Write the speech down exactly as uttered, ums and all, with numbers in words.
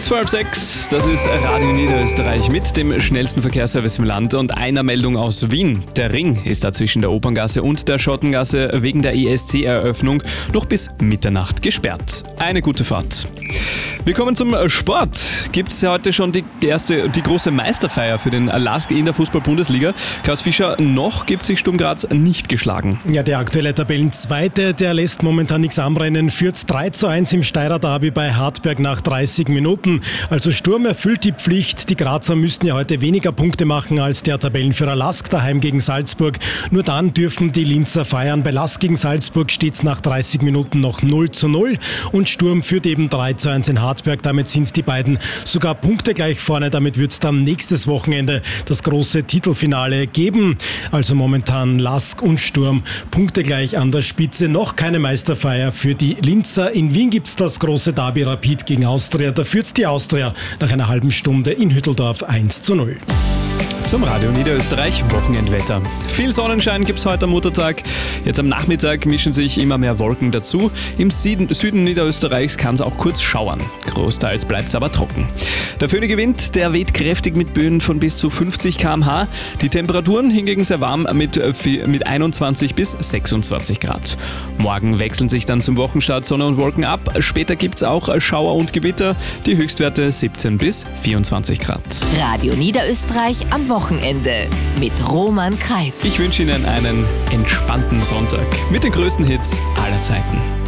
Kurz vor halb sechs, das ist Radio Niederösterreich mit dem schnellsten Verkehrsservice im Land und einer Meldung aus Wien. Der Ring ist da zwischen der Operngasse und der Schottengasse wegen der E S C-Eröffnung noch bis Mitternacht gesperrt. Eine gute Fahrt. Wir kommen zum Sport. Gibt es ja heute schon die erste, die große Meisterfeier für den LASK in der Fußball-Bundesliga. Klaus Fischer, noch gibt sich Sturm Graz nicht geschlagen. Ja, der aktuelle Tabellenzweite, der lässt momentan nichts anbrennen, führt drei zu eins im Steyrer Derby bei Hartberg nach dreißig Minuten. Also Sturm erfüllt die Pflicht. Die Grazer müssten ja heute weniger Punkte machen als der Tabellenführer LASK daheim gegen Salzburg. Nur dann dürfen die Linzer feiern. Bei LASK gegen Salzburg steht es nach dreißig Minuten noch null zu null und Sturm führt eben drei zu eins in Hartberg. Damit sind die beiden sogar punktegleich vorne. Damit wird es dann nächstes Wochenende das große Titelfinale geben. Also momentan LASK und Sturm punktegleich an der Spitze. Noch keine Meisterfeier für die Linzer. In Wien gibt es das große Derby Rapid gegen Austria. Da führt die Austria nach einer halben Stunde in Hütteldorf eins zu null. Zum Radio Niederösterreich Wochenendwetter. Viel Sonnenschein gibt es heute am Muttertag. Jetzt am Nachmittag mischen sich immer mehr Wolken dazu. Im Süden, Süden Niederösterreichs kann es auch kurz schauern. Großteils bleibt es aber trocken. Der föhnige Wind, der weht kräftig mit Böen von bis zu fünfzig Kilometer pro Stunde. Die Temperaturen hingegen sehr warm mit, mit einundzwanzig bis sechsundzwanzig Grad. Morgen wechseln sich dann zum Wochenstart Sonne und Wolken ab. Später gibt es auch Schauer und Gewitter. Die Höchstwerte siebzehn bis vierundzwanzig Grad. Radio Niederösterreich am Wochenende mit Roman Kreit. Ich wünsche Ihnen einen entspannten Sonntag mit den größten Hits aller Zeiten.